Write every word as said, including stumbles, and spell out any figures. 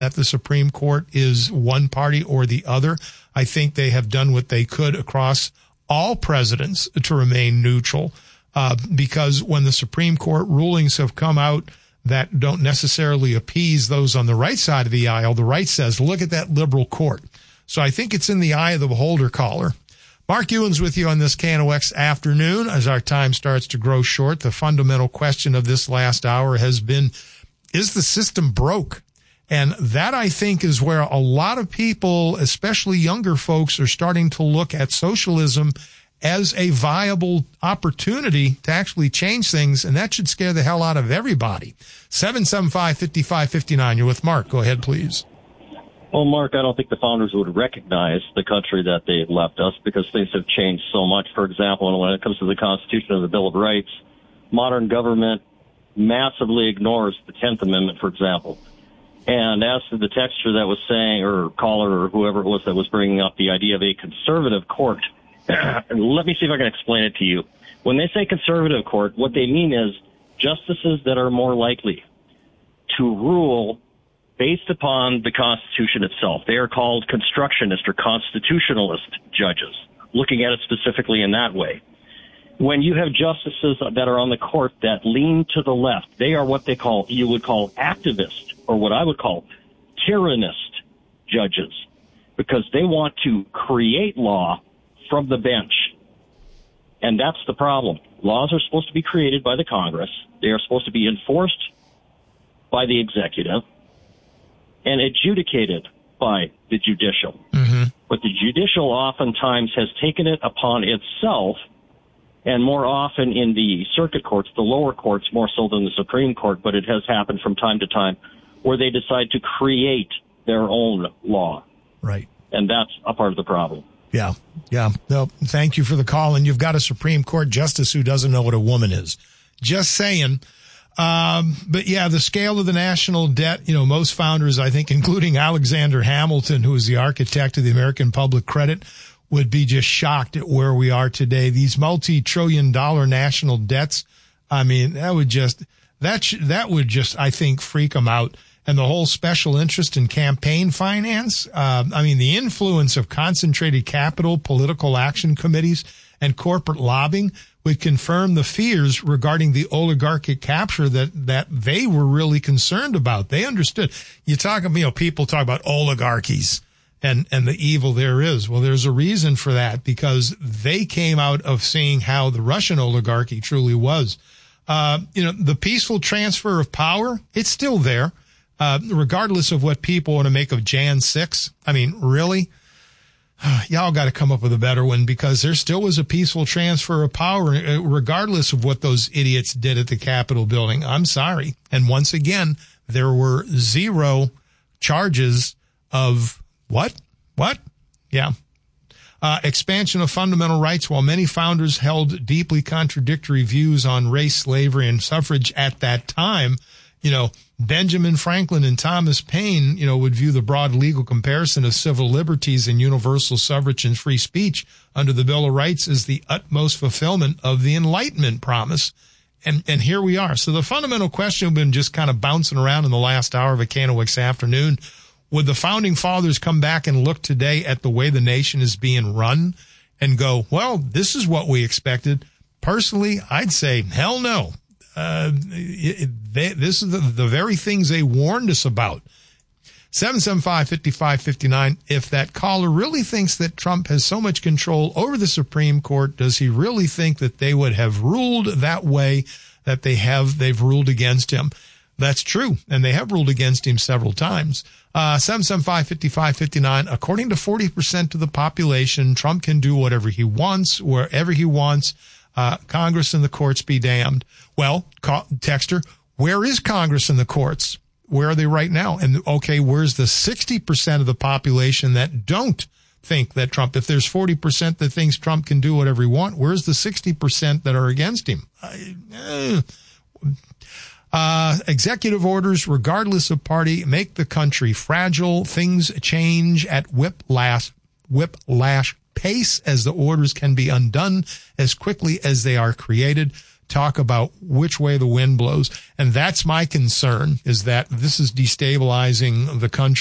that the Supreme Court is one party or the other. I think they have done what they could across all presidents to remain neutral, uh, because when the Supreme Court rulings have come out that don't necessarily appease those on the right side of the aisle, the right says, look at that liberal court. So I think it's in the eye of the beholder, caller. Mark Ewan's with you on this K N O X afternoon. As our time starts to grow short, the fundamental question of this last hour has been, is the system broke? And that, I think, is where a lot of people, especially younger folks, are starting to look at socialism as a viable opportunity to actually change things, and that should scare the hell out of everybody. seven seven five, five five five nine. You're with Mark. Go ahead, please. Well, Mark, I don't think the founders would recognize the country that they left us because things have changed so much. For example, when it comes to the Constitution and the Bill of Rights, modern government massively ignores the tenth Amendment, for example. And as to the texture that was saying, or caller or whoever it was that was bringing up the idea of a conservative court, let me see if I can explain it to you. When they say conservative court, what they mean is justices that are more likely to rule based upon the Constitution itself. They are called constructionist or constitutionalist judges, looking at it specifically in that way. When you have justices that are on the court that lean to the left, they are what they call, you would call activist, or what I would call tyrannist judges, because they want to create law from the bench. And that's the problem. Laws are supposed to be created by the Congress. They are supposed to be enforced by the executive and adjudicated by the judicial. Mm-hmm. But the judicial oftentimes has taken it upon itself, and more often in the circuit courts, the lower courts, more so than the Supreme Court, but it has happened from time to time, where they decide to create their own law. Right. And that's a part of the problem. Yeah, yeah. No, thank you for the call. And you've got a Supreme Court justice who doesn't know what a woman is. Just saying. Um, but yeah, the scale of the national debt, you know, most founders, I think, including Alexander Hamilton, who is the architect of the American public credit, would be just shocked at where we are today. These multi-trillion dollar national debts. I mean, that would just, that, sh- that would just, I think, freak them out. And the whole special interest in campaign finance. Uh, I mean, the influence of concentrated capital, political action committees, and corporate lobbying would confirm the fears regarding the oligarchic capture that, that they were really concerned about. They understood. You talk, you know, people talk about oligarchies and, and the evil there is. Well, there's a reason for that, because they came out of seeing how the Russian oligarchy truly was. Uh, you know, the peaceful transfer of power, it's still there, uh, regardless of what people want to make of January sixth. I mean, really? Y'all got to come up with a better one, because there still was a peaceful transfer of power regardless of what those idiots did at the Capitol building. I'm sorry. And once again, there were zero charges of what? What? Yeah. Uh, expansion of fundamental rights. While many founders held deeply contradictory views on race, slavery, and suffrage at that time, you know, Benjamin Franklin and Thomas Paine, you know, would view the broad legal comparison of civil liberties and universal suffrage and free speech under the Bill of Rights as the utmost fulfillment of the Enlightenment promise. And, and here we are. So the fundamental question has been just kind of bouncing around in the last hour of a K N O X afternoon. Would the founding fathers come back and look today at the way the nation is being run and go, well, this is what we expected? Personally, I'd say, hell no. Uh, it, they, this is the, the very things they warned us about. seven seven five, five five five nine. If that caller really thinks that Trump has so much control over the Supreme Court, does he really think that they would have ruled that way that they have, they've ruled against him? That's true. And they have ruled against him several times. Uh, seven seven five, five five five nine. According to forty percent of the population, Trump can do whatever he wants, wherever he wants. Uh, Congress and the courts be damned. Well, call, texter, where is Congress and the courts? Where are they right now? And okay, where's the sixty percent of the population that don't think that Trump, if there's forty percent that thinks Trump can do whatever he wants, where's the sixty percent that are against him? I, eh. Uh, executive orders, regardless of party, make the country fragile. Things change at whiplash, whiplash pace as the orders can be undone as quickly as they are created. talk about which way the wind blows. And that's my concern, is that this is destabilizing the country.